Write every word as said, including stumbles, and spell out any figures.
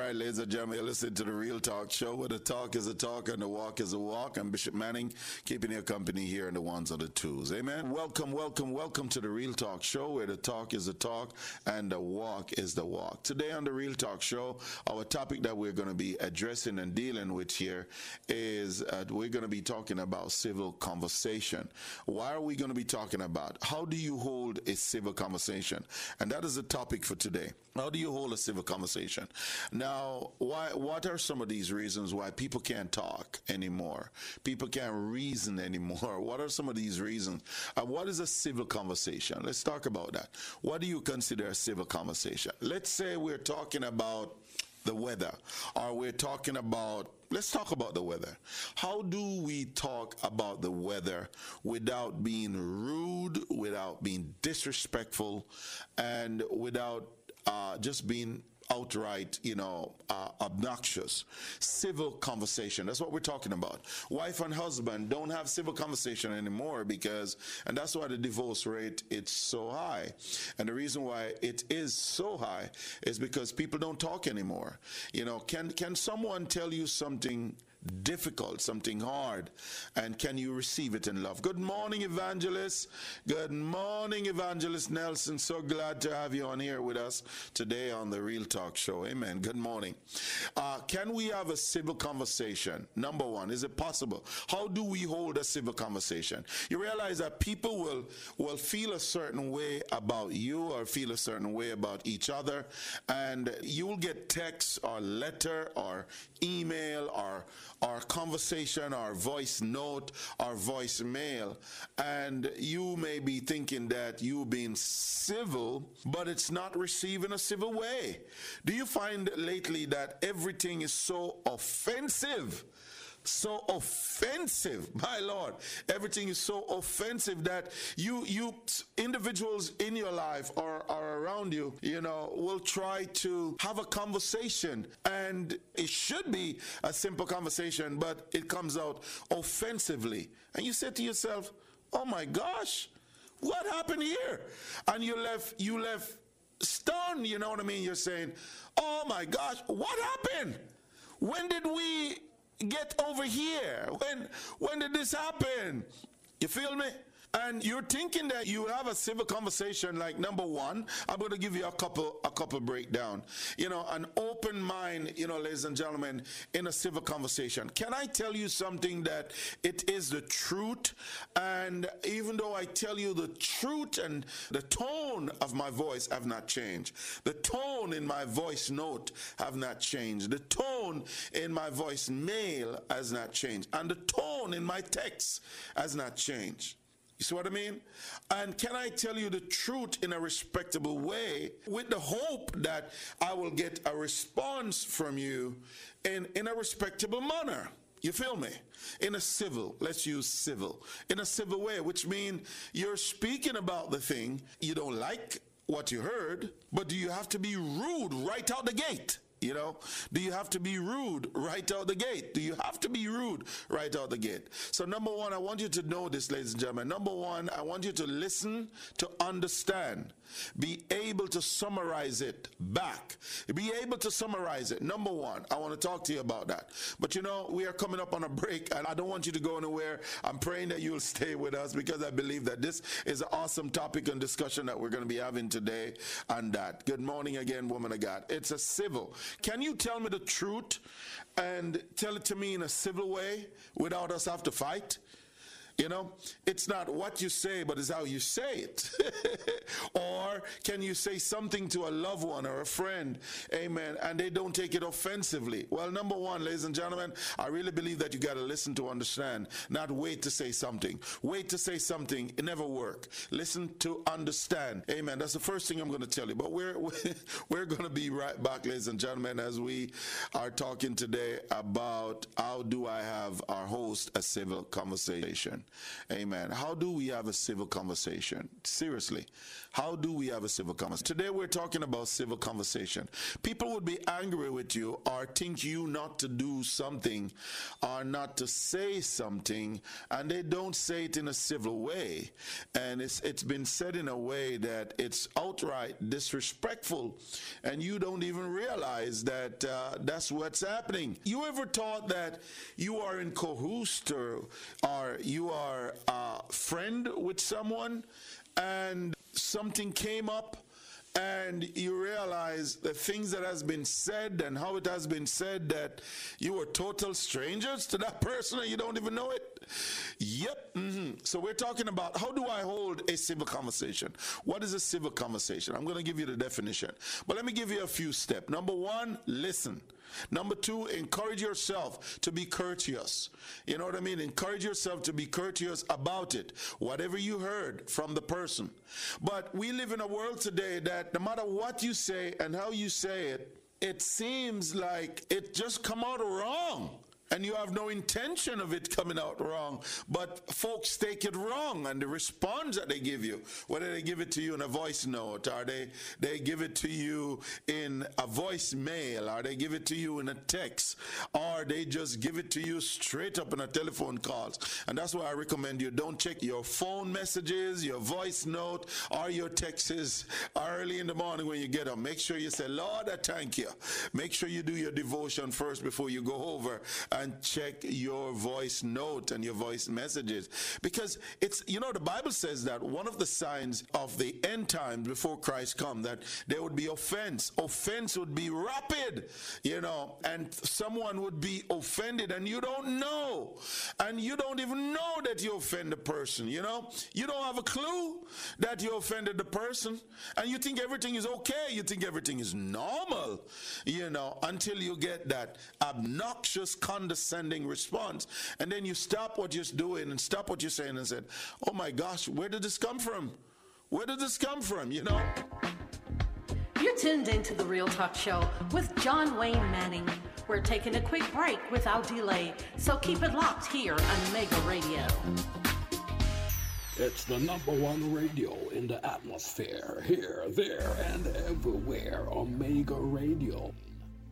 right, ladies and gentlemen, you're listening to the Real Talk Show, where the talk is a talk and the walk is a walk. I'm Bishop Manning, keeping your company here in the ones and the twos. Amen. Welcome, welcome, welcome to the Real Talk Show, where the talk is the talk and the walk is the walk. Today on the Real Talk Show, our topic that we're going to be addressing and dealing with here is uh, we're going to be talking about civil conversation. Why are we going to be talking about? How do you hold a civil conversation? And that is the topic for today. How do you hold a civil conversation? Now, why? What are some of these reasons why people can't talk anymore? People can't reason anymore. What are some of these reasons? Uh, what is a civil conversation? Let's talk about that. What do you consider a civil conversation? Let's say we're talking about the weather, or we're talking about, let's talk about the weather. How do we talk about the weather without being rude, without being disrespectful, and without uh, just being outright, you know, uh, obnoxious? Civil conversation. That's what we're talking about. Wife and husband don't have civil conversation anymore because, and that's why the divorce rate it's so high. And the reason why it is so high is because people don't talk anymore. You know, can can someone tell you something difficult, something hard, and can you receive it in love? Good morning, Evangelist. Good morning, Evangelist Nelson. So glad to have you on here with us today on the Real Talk Show. Amen. Good morning. Uh, can we have a civil conversation? Number one, is it possible? How do we hold a civil conversation? You realize that people will, will feel a certain way about you or feel a certain way about each other, and you will get text or letter or email or or conversation or voice note or voicemail, and you may be thinking that you being civil, but it's not received in a civil way. Do you find lately that everything is so offensive? So offensive, my Lord. Everything is so offensive that you you individuals in your life or, or around you, you know, will try to have a conversation, and it should be a simple conversation, but it comes out offensively. And you say to yourself, oh my gosh, what happened here? And you left you left stunned, you know what I mean? You're saying, oh my gosh, what happened? When did we get over here? When when did this happen? You feel me? And you're thinking that you have a civil conversation. Like, number one, I'm going to give you a couple a couple breakdown. You know, an open mind, you know, ladies and gentlemen, in a civil conversation. Can I tell you something that it is the truth? And even though I tell you the truth, and the tone of my voice have not changed, the tone in my voice note have not changed, the tone in my voice mail has not changed, and the tone in my text has not changed. You see what I mean? And can I tell you the truth in a respectable way, with the hope that I will get a response from you in, in a respectable manner? You feel me? In a civil, let's use civil, in a civil way, which means you're speaking about the thing, you don't like what you heard, but do you have to be rude right out the gate? You know, do you have to be rude right out the gate? Do you have to be rude right out the gate? So number one, I want you to know this, ladies and gentlemen. Number one, I want you to listen, to understand, be able to summarize it back, be able to summarize it. Number one, I want to talk to you about that. But you know, we are coming up on a break, and I don't want you to go anywhere. I'm praying that you'll stay with us, because I believe that this is an awesome topic and discussion that we're going to be having today on that. Good morning again, woman of God. It's a civil. Can you tell me the truth and tell it to me in a civil way without us have to fight? You know, it's not what you say, but it's how you say it. Or can you say something to a loved one or a friend, amen, and they don't take it offensively? Well, number one, ladies and gentlemen, I really believe that you got to listen to understand, not wait to say something. Wait to say something, it never work. Listen to understand, amen. That's the first thing I'm going to tell you. But we're, we're going to be right back, ladies and gentlemen, as we are talking today about how do I have our host a civil conversation. Amen. How do we have a civil conversation? Seriously, how do we have a civil conversation? Today we're talking about civil conversation. People would be angry with you or think you not to do something or not to say something, and they don't say it in a civil way. And it's it's been said in a way that it's outright disrespectful, and you don't even realize that uh, that's what's happening. You ever thought that you are in cahoots or, or you are a friend with someone and something came up and you realize the things that has been said and how it has been said, that you were total strangers to that person and you don't even know it? Yep. Mm-hmm. So we're talking about, how do I hold a civil conversation? What is a civil conversation? I'm going to give you the definition, but let me give you a few steps. Number one, listen. Number two, encourage yourself to be courteous. You know what I mean? Encourage yourself to be courteous about it, whatever you heard from the person. But we live in a world today that no matter what you say and how you say it, it seems like it just come out wrong. And you have no intention of it coming out wrong, but folks take it wrong, and the response that they give you, whether they give it to you in a voice note, or they, they give it to you in a voicemail, or they give it to you in a text, or they just give it to you straight up in a telephone call. And that's why I recommend you don't check your phone messages, your voice note, or your texts early in the morning when you get up. Make sure you say, Lord, I thank you. Make sure you do your devotion first before you go over and check your voice note and your voice messages. Because it's, you know, the Bible says that one of the signs of the end times before Christ come, that there would be offense. Offense would be rapid, you know, and someone would be offended and you don't know. And you don't even know that you offend the person, you know. You don't have a clue that you offended the person. And you think everything is okay. You think everything is normal, you know, until you get that obnoxious condescension Condescending response, and then you stop what you're doing and stop what you're saying and said, oh my gosh, where did this come from? Where did this come from? You know? You're tuned into The Real Talk Show with John Wayne Manning. We're taking a quick break without delay, so keep it locked here on Mega Radio. It's the number one radio in the atmosphere, here, there, and everywhere on Mega Radio.